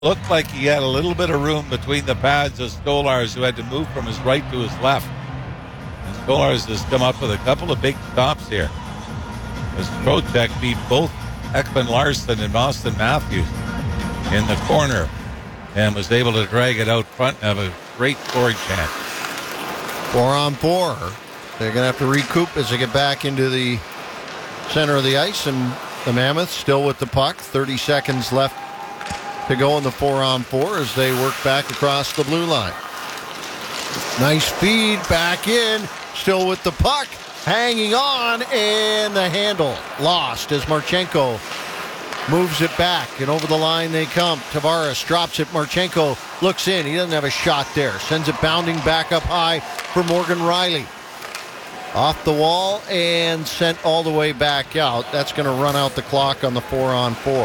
Looked like he had a little bit of room between the pads of Stolarz, who had to move from his right to his left. And Stolarz has come up with a couple of big stops here, as Trocheck beat both Ekman Larsson and Austin Matthews in the corner and was able to drag it out front and have a great scoring chance. 4-on-4. They're going to have to recoup as they get back into the center of the ice, and the Mammoths still with the puck. 30 seconds left to go in the 4-on-4 as they work back across the blue line. Nice feed back in, still with the puck, hanging on, and the handle lost as Marchenko moves it back, and over the line they come. Tavares drops it. Marchenko looks in. He doesn't have a shot there. Sends it bounding back up high for Morgan Rielly. Off the wall and sent all the way back out. That's going to run out the clock on the 4-on-4.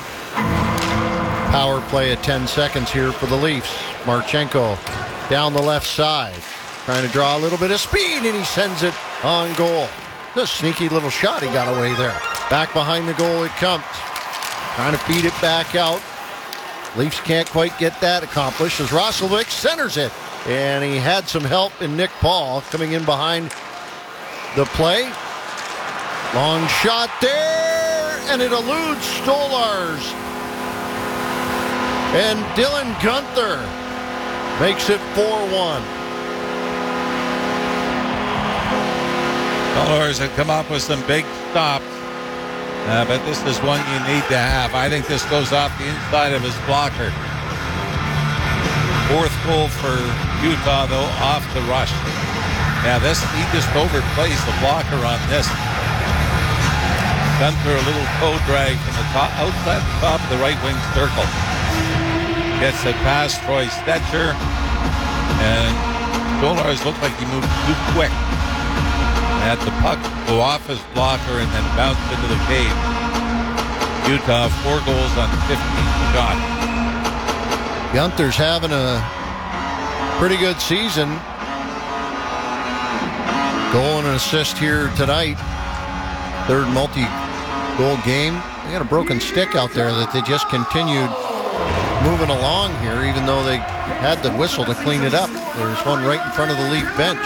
Power play at 10 seconds here for the Leafs. Marchenko down the left side, trying to draw a little bit of speed, and he sends it on goal. A sneaky little shot he got away there. Back behind the goal it comes. Trying to feed it back out. Leafs can't quite get that accomplished as Roslovic centers it. And he had some help in Nick Paul coming in behind the play. Long shot there, and it eludes Stolarz. And Dylan Guenther makes it 4-1. Stolarz had come up with some big stops. But this is one you need to have. I think this goes off the inside of his blocker. Fourth goal for Utah, though, off the rush. Yeah, he just overplays the blocker on this. Guenther, a little toe drag from the top, outside the top of the right wing circle. Gets it past Troy Stecher. And Stolarz looked like he moved too quick. Had the puck go off his blocker and then bounce into the cage. Utah 4 goals on 15 shots. Guenther's having a pretty good season. Goal and an assist here tonight. Third multi-goal game. They got a broken stick out there that they just continued moving along here, even though they had the whistle to clean it up. There's one right in front of the Leaf bench.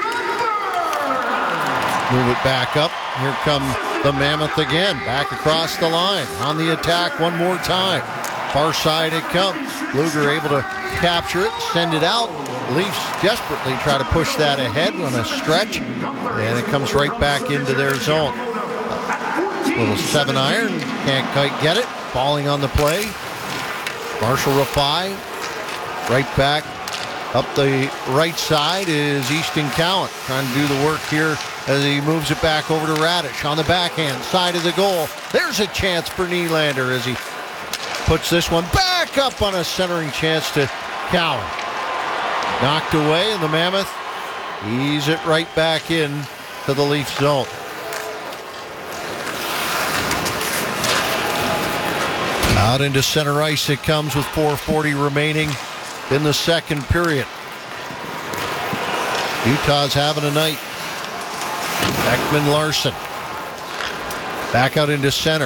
Move it back up. Here come the Mammoth again. Back across the line. On the attack one more time. Far side it comes. Luger able to capture it, send it out. Leafs desperately try to push that ahead on a stretch. And it comes right back into their zone. Little 7-iron. Can't quite get it. Falling on the play. Marshall Rafai. Right back. Up the right side is Easton Cowan. Trying to do the work here as he moves it back over to Radich on the backhand side of the goal. There's a chance for Nylander as he puts this one back up on a centering chance to Cowan. Knocked away, and the Mammoth ease it right back in to the Leaf zone. Out into center ice it comes with 4:40 remaining in the second period. Utah's having a night. Ekman Larsson back out into center.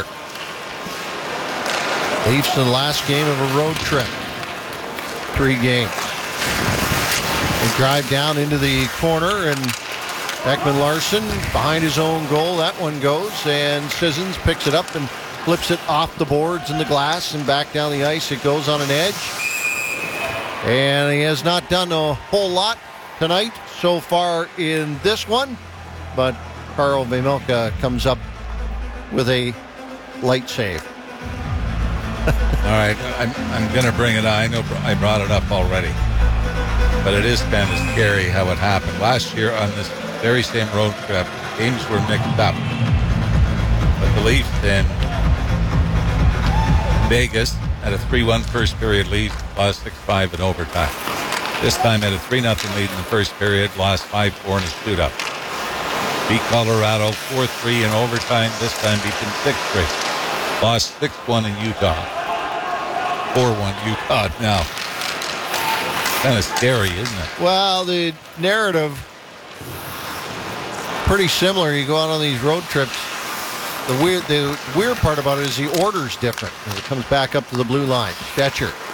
Leafs in the last game of a road trip. 3 games. They drive down into the corner, and Ekman Larsson behind his own goal. That one goes, and Sissons picks it up and flips it off the boards and the glass and back down the ice. It goes on an edge. And he has not done a whole lot tonight so far in this one, but Karel Vejmelka comes up with a light save. All right, I'm going to bring it on. I know I brought it up already, but it is kind of scary how it happened. Last year on this very same road trip, games were mixed up. But the Leafs in Vegas had a 3-1 first period lead, lost 6-5 in overtime. This time had a 3-0 lead in the first period, lost 5-4 in a shootout. Beat Colorado 4-3 in overtime, this time beat them 6-3. Lost 6-1 in Utah. 4-1 Utah now. Kind of scary, isn't it? Well, the narrative pretty similar. You go out on these road trips, The weird part about it is the order's different. As it comes back up to the blue line. Stetcher